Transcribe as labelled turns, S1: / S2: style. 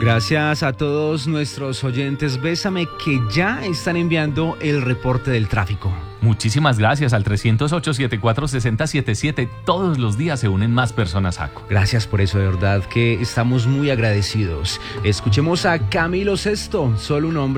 S1: Gracias a todos nuestros oyentes Bésame que ya están enviando el reporte del tráfico.
S2: Muchísimas gracias al 308-74-6077. Todos los días se unen más personas a ACO.
S1: Gracias por eso, de verdad que estamos muy agradecidos. Escuchemos a Camilo Sesto, solo un hombre.